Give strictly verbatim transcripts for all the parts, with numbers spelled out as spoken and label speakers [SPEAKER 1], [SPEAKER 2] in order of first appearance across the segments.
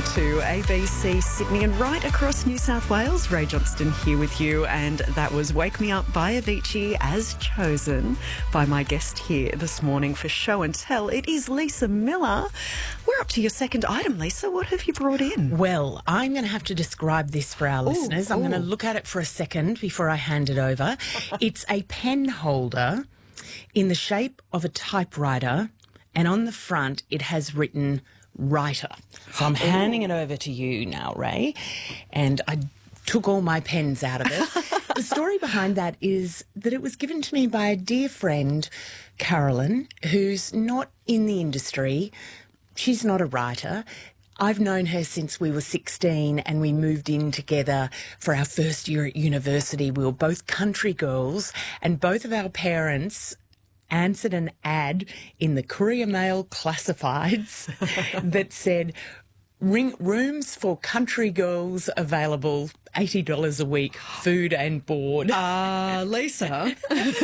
[SPEAKER 1] to A B C Sydney and right across New South Wales. Ray Johnston here with you, and that was Wake Me Up by Avicii, as chosen by my guest here this morning for Show and Tell. It is Lisa Miller. We're up to your second item, Lisa. What have you brought in?
[SPEAKER 2] Well, I'm going to have to describe this for our
[SPEAKER 1] Ooh,
[SPEAKER 2] listeners. I'm
[SPEAKER 1] ooh.
[SPEAKER 2] going to look at it for a second before I hand it over. It's a pen holder in the shape of a typewriter, and on the front it has written writer. So I'm handing it over to you now, Ray, and I took all my pens out of it. The story behind that is that it was given to me by a dear friend, Carolyn, who's not in the industry. She's not a writer. I've known her since we were sixteen and we moved in together for our first year at university. We were both country girls, and both of our parents answered an ad in the Courier Mail classifieds that said, Ring, rooms for country girls available, eighty dollars a week, food and board.
[SPEAKER 1] Ah, uh, Lisa.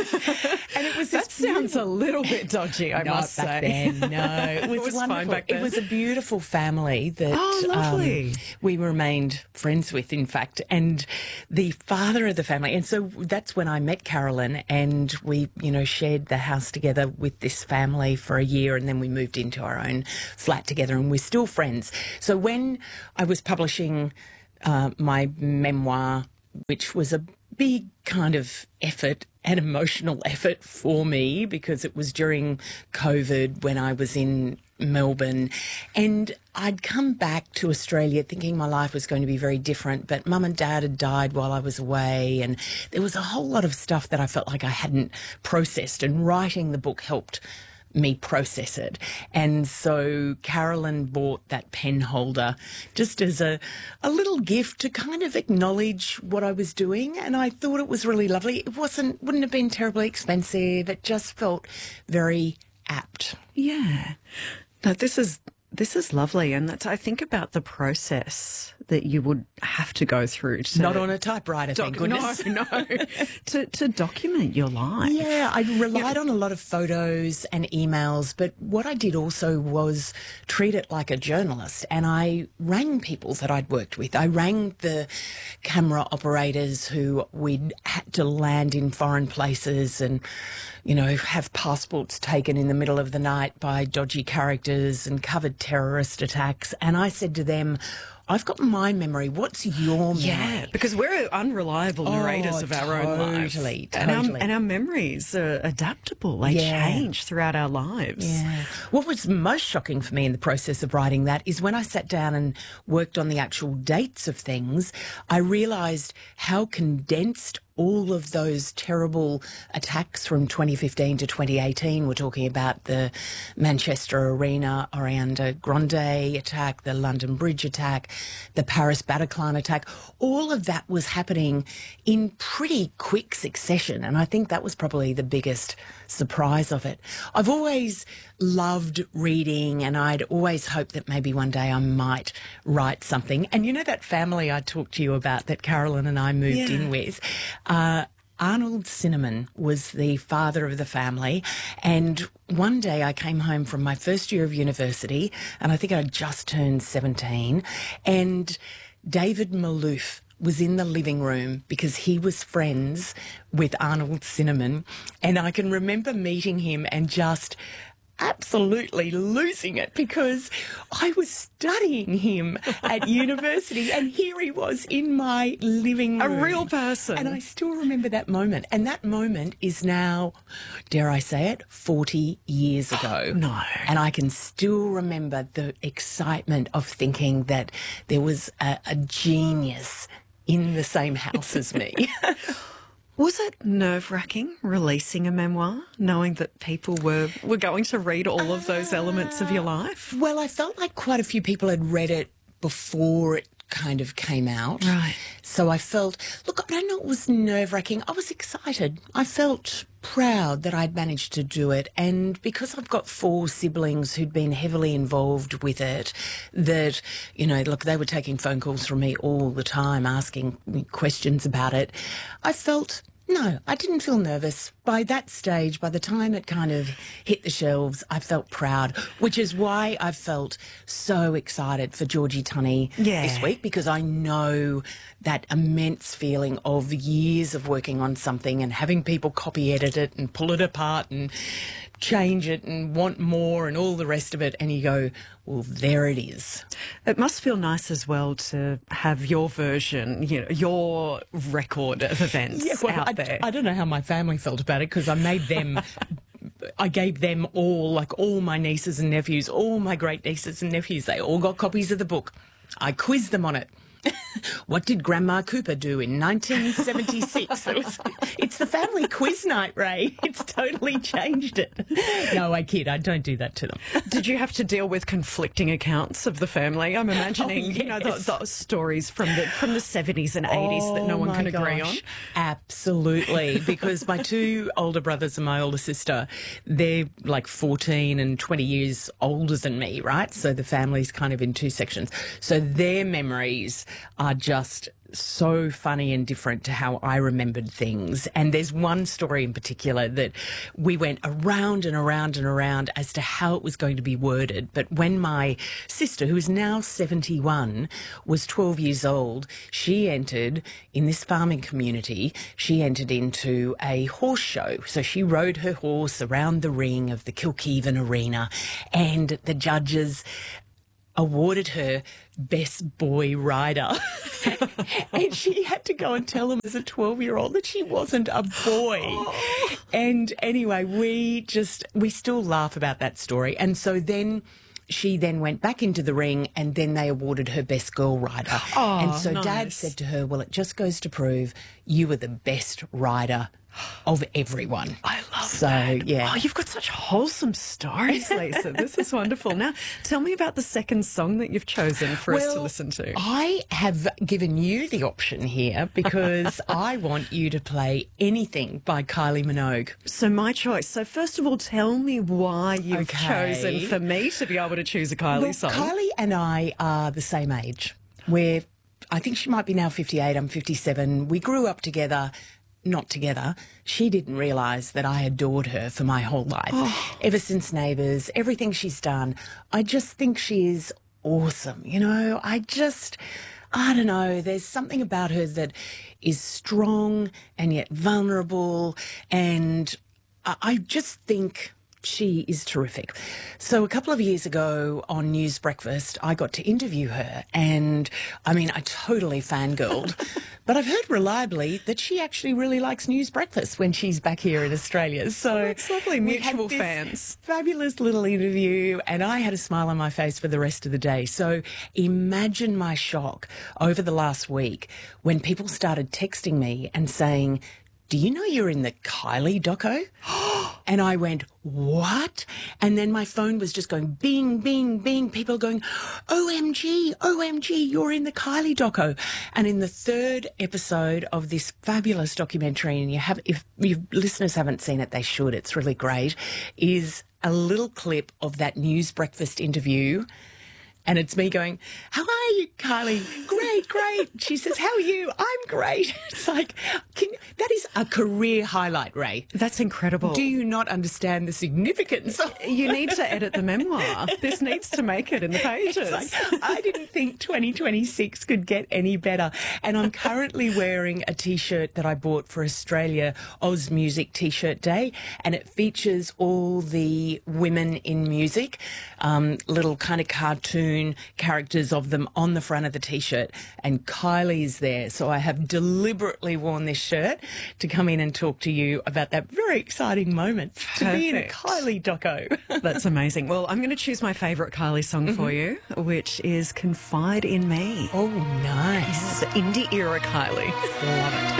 [SPEAKER 2] And it was
[SPEAKER 1] that sounds a little bit dodgy, I
[SPEAKER 2] Not
[SPEAKER 1] must
[SPEAKER 2] back
[SPEAKER 1] say.
[SPEAKER 2] Then, no, it was,
[SPEAKER 1] It was
[SPEAKER 2] wonderful.
[SPEAKER 1] fine back then.
[SPEAKER 2] It was a beautiful family that
[SPEAKER 1] Oh, lovely.
[SPEAKER 2] um, we remained friends with, in fact, and the father of the family. And so that's when I met Carolyn, and we, you know, shared the house together with this family for a year, and then we moved into our own flat together, and we're still friends. So when I was publishing uh, my memoir, which was a big kind of effort, an emotional effort for me, because it was during COVID when I was in Melbourne, and I'd come back to Australia thinking my life was going to be very different, but Mum and Dad had died while I was away, and there was a whole lot of stuff that I felt like I hadn't processed, and writing the book helped me process it. And so Carolyn bought that pen holder just as a, a little gift to kind of acknowledge what I was doing, and I thought it was really lovely. It wasn't, wouldn't have been terribly expensive. It just felt very apt.
[SPEAKER 1] Yeah. No, this is this is lovely, and that's, I think about the process that you would have to go through to
[SPEAKER 2] Not on a typewriter, thank
[SPEAKER 1] doc-
[SPEAKER 2] goodness.
[SPEAKER 1] No, no, to to document your life.
[SPEAKER 2] Yeah, I relied on a lot of photos and emails, but what I did also was treat it like a journalist, and I rang people that I'd worked with. I rang the camera operators who we'd had to land in foreign places and, you know, have passports taken in the middle of the night by dodgy characters and covered terrorist attacks. And I said to them, I've got my memory. What's your memory?
[SPEAKER 1] Yeah, because we're unreliable narrators
[SPEAKER 2] Oh,
[SPEAKER 1] of our own lives.
[SPEAKER 2] totally,
[SPEAKER 1] And our,
[SPEAKER 2] totally.
[SPEAKER 1] and our memories are adaptable. They
[SPEAKER 2] Yeah.
[SPEAKER 1] change throughout our lives.
[SPEAKER 2] Yeah. What was most shocking for me in the process of writing that is when I sat down and worked on the actual dates of things, I realised how condensed all of those terrible attacks from twenty fifteen to twenty eighteen. We're talking about the Manchester Arena Ariana Grande attack, the London Bridge attack, the Paris Bataclan attack. All of that was happening in pretty quick succession, and I think that was probably the biggest surprise of it. I've always loved reading, and I'd always hoped that maybe one day I might write something. And you know that family I talked to you about that Carolyn and I moved
[SPEAKER 1] Yeah.
[SPEAKER 2] in with? Uh, Arnold Cinnamon was the father of the family, and one day I came home from my first year of university, and I think I'd just turned seventeen, and David Malouf was in the living room because he was friends with Arnold Cinnamon, and I can remember meeting him and just absolutely losing it because I was studying him at university, and here he was in my living
[SPEAKER 1] A
[SPEAKER 2] room.
[SPEAKER 1] real person.
[SPEAKER 2] And I still remember that moment. And that moment is now, dare I say it, forty years ago.
[SPEAKER 1] No.
[SPEAKER 2] And I can still remember the excitement of thinking that there was a, a genius in the same house as me.
[SPEAKER 1] Was it nerve-wracking releasing a memoir, knowing that people were, were going to read all of those elements of your life?
[SPEAKER 2] Well, I felt like quite a few people had read it before it kind of came out.
[SPEAKER 1] Right.
[SPEAKER 2] So I felt, look, I don't know, it was nerve-wracking. I was excited. I felt proud that I'd managed to do it. And because I've got four siblings who'd been heavily involved with it, that, you know, look, they were taking phone calls from me all the time, asking me questions about it. I felt No, I didn't feel nervous. By that stage, by the time it kind of hit the shelves, I felt proud, which is why I felt so excited for Georgie Tunney
[SPEAKER 1] Yeah.
[SPEAKER 2] this week, because I know that immense feeling of years of working on something and having people copy edit it and pull it apart and change it and want more and all the rest of it, and you go, well, there it is.
[SPEAKER 1] It must feel nice as well to have your version, you know, your record of events
[SPEAKER 2] Yeah, well,
[SPEAKER 1] out
[SPEAKER 2] I,
[SPEAKER 1] there.
[SPEAKER 2] I don't know how my family felt about it, because I made them, I gave them all, like all my nieces and nephews, all my great nieces and nephews, they all got copies of the book. I quizzed them on it. What did Grandma Cooper do in nineteen seventy-six? It was, it's the family quiz night, Ray. It's totally changed it. No, I kid. I don't do that to them.
[SPEAKER 1] Did you have to deal with conflicting accounts of the family? I'm imagining,
[SPEAKER 2] Oh,
[SPEAKER 1] you know,
[SPEAKER 2] yes.
[SPEAKER 1] those, those stories from the from the seventies and eighties that no
[SPEAKER 2] Oh,
[SPEAKER 1] one
[SPEAKER 2] my
[SPEAKER 1] can agree on.
[SPEAKER 2] gosh. Absolutely, because my two older brothers and my older sister, they're like fourteen and twenty years older than me, right? So the family's kind of in two sections. So their memories are just so funny and different to how I remembered things. And there's one story in particular that we went around and around and around as to how it was going to be worded. But when my sister, who is now seventy-one, was twelve years old, she entered in this farming community, she entered into a horse show. So she rode her horse around the ring of the Kilkeven Arena, and the judges awarded her best boy rider. And she had to go and tell them as a twelve-year-old that she wasn't a boy. Oh. And anyway, we just, we still laugh about that story. And so then she then went back into the ring, and then they awarded her best girl rider.
[SPEAKER 1] Oh,
[SPEAKER 2] and so
[SPEAKER 1] nice.
[SPEAKER 2] Dad said to her, well, it just goes to prove you were the best rider of everyone.
[SPEAKER 1] I love
[SPEAKER 2] so,
[SPEAKER 1] that.
[SPEAKER 2] yeah.
[SPEAKER 1] Oh, you've got such wholesome stories, Lisa. This is wonderful. Now, tell me about the second song that you've chosen for us to
[SPEAKER 2] Well,
[SPEAKER 1] listen to.
[SPEAKER 2] I have given you the option here because I want you to play anything by Kylie Minogue.
[SPEAKER 1] So my choice. So first of all, tell me why you've
[SPEAKER 2] Okay.
[SPEAKER 1] chosen for me to be able to choose a Kylie
[SPEAKER 2] Well,
[SPEAKER 1] song.
[SPEAKER 2] Kylie and I are the same age. We're, I think she might be now fifty-eight, I'm fifty-seven. We grew up together. Not together. She didn't realise that I adored her for my whole life.
[SPEAKER 1] Oh.
[SPEAKER 2] Ever since Neighbours, everything she's done, I just think she is awesome. You know, I just, I don't know, there's something about her that is strong and yet vulnerable, and I, I just think she is terrific. So a couple of years ago on News Breakfast, I got to interview her, and I mean, I totally fangirled. But I've heard reliably that she actually really likes News Breakfast when she's back here in Australia. So
[SPEAKER 1] that's lovely.
[SPEAKER 2] we had
[SPEAKER 1] Mutual
[SPEAKER 2] this
[SPEAKER 1] fans.
[SPEAKER 2] Fabulous little interview, and I had a smile on my face for the rest of the day. So imagine my shock over the last week when people started texting me and saying, do you know you're in the Kylie doco? And I went, what? And then my phone was just going bing, bing, bing. People going, O M G, O M G, you're in the Kylie doco. And in the third episode of this fabulous documentary, and you have, if your listeners haven't seen it, they should. It's really great. Is a little clip of that News Breakfast interview. And it's me going, how are you, Kylie? Great, great. She says, how are you? I'm great. It's like, can, that is a career highlight, Ray.
[SPEAKER 1] That's incredible.
[SPEAKER 2] Do you not understand the significance of
[SPEAKER 1] You need to edit the memoir. This needs to make it in the pages.
[SPEAKER 2] It's like, I didn't think twenty twenty-six could get any better. And I'm currently wearing a T-shirt that I bought for Australia Oz Music T-shirt Day. And it features all the women in music, um, little kind of cartoon characters of them on the front of the T-shirt. And Kylie's there. So I have deliberately worn this shirt to come in and talk to you about that very exciting moment to be in a
[SPEAKER 1] Perfect.
[SPEAKER 2] Kylie doco.
[SPEAKER 1] That's amazing. Well, I'm going to choose my favourite Kylie song
[SPEAKER 2] Mm-hmm.
[SPEAKER 1] for you, which is Confide in Me.
[SPEAKER 2] Oh, nice.
[SPEAKER 1] The indie era Kylie.
[SPEAKER 2] Love it.